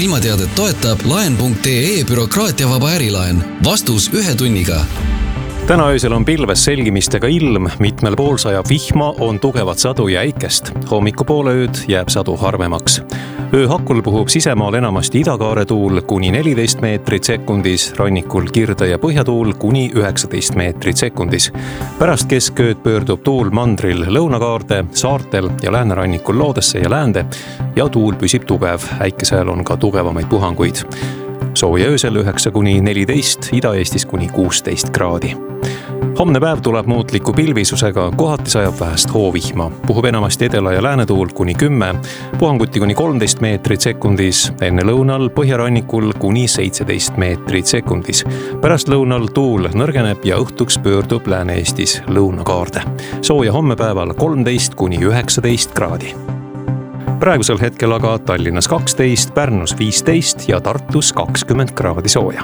ilmateadet toetab laen.ee bürokraatiavaba ärilaen. Vastus 1 tunniga. Täna öösel on pilves selgimistega ilm, mitmel pool sajab vihma, on tugevat sadu ja äikest. Hommikupoole ööd jääb sadu harvemaks. Öö hakul puhub sisemaal enamasti idakaare tuul kuni 14 meetrit sekundis, rannikul kirde ja põhjatuul kuni 19 meetrit sekundis. Pärast keskööd pöördub tuul mandril lõunakaarde, saartel ja läänerannikul loodesse ja läände ja tuul püsib tugev. Äikesel on ka tugevamaid puhanguid. Sooja öösel 9 kuni 14, Ida-Eestis kuni 16 kraadi. Homne päev tuleb muutliku pilvisusega, kohati sajab vähest hoovihma. Puhub enamasti edela- ja läänetuul kuni 10, puhanguti kuni 13 meetrit sekundis, enne lõunal põhjarannikul kuni 17 meetrit sekundis. Pärast lõunal tuul nõrgeneb ja õhtuks pöördub Lääne-Eestis lõunakaarde. Sooja hommepäeval 13 kuni 19 kraadi. Praegusel hetkel aga Tallinnas 12, Pärnus 15 ja Tartus 20 kraadi sooja.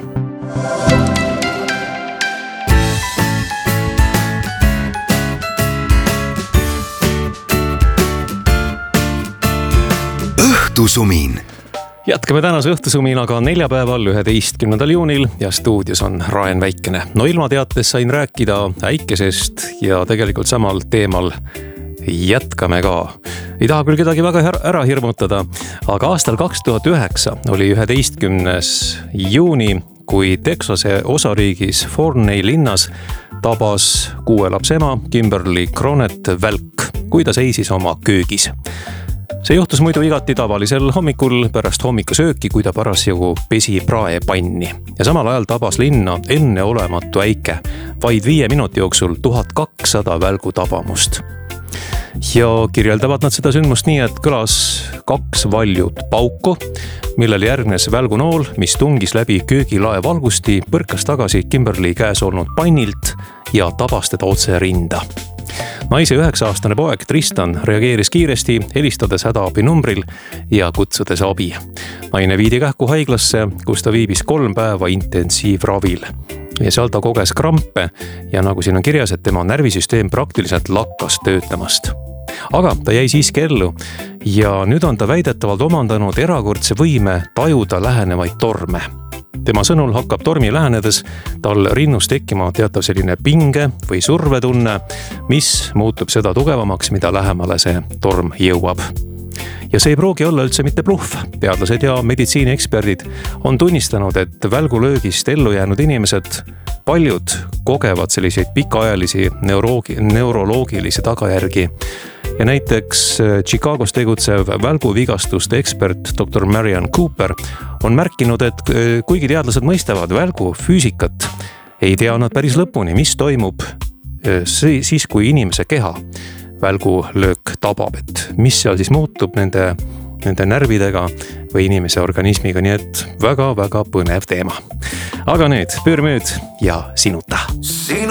Õhtusumin. Jätkame tänase õhtusuminaga neljapäeval 11. juunil ja stuudios on Raen Väikene. No ilmateates sain rääkida äikesest ja tegelikult samal teemal jätkame ka. Ei taha küll kedagi väga ära hirmutada, aga aastal 2009 oli 11. juuni, kui Texase osariigis Forney linnas tabas 6 lapse ema Kimberly Cronet välk, kui ta seisis oma köögis. See juhtus muidu igati tavalisel hommikul pärast hommikusööki, kui ta parasjagu pesi praepanni. Ja samal ajal tabas linna enneolematu äike, vaid 5 minuti jooksul 1200 välgu tabamust. Ja kirjeldavad nad seda sündmust nii, et kõlas 2 valjut pauku, millel järgnes välgunool, mis tungis läbi köögilae valgusti, põrkas tagasi Kimberly käes olnud pannilt ja tabas teda otse rinda. Naise 9-aastane poeg Tristan reageeris kiiresti, helistades hädaabi numbril ja kutsudes abi. Naine viidi kähku haiglasse, kus ta viibis 3 päeva intensiivravil. Ja seal ta koges krampe ja nagu siin on kirjas, et tema närvisüsteem praktiliselt lakkas töötamast. Aga ta jäi siiski ellu ja nüüd on ta väidetavalt omandanud erakordse võime tajuda lähenevaid torme. Tema sõnul hakkab tormi lähenedes tal rinnus tekkima teatav selline pinge või survetunne, mis muutub seda tugevamaks, mida lähemale see torm jõuab. Ja see ei pruugi olla üldse mitte bluff. Teadlased ja meditsiinieksperdid on tunnistanud, et välgulöögist ellu jäänud inimesed paljud kogevad selliseid pikaajalisi neuroloogilisi tagajärgi. Ja näiteks Chicagos tegutsev välguvigastuste ekspert Dr. Marian Cooper on märkinud, et kuigi teadlased mõistavad välgu füüsikat, ei tea nad päris lõpuni, mis toimub siis, kui inimese keha välgulöök tabab, et mis seal siis muutub nende närvidega või inimese organismiga, nii et väga-väga põnev teema. Aga nüüd pöörmööd ja sinuta.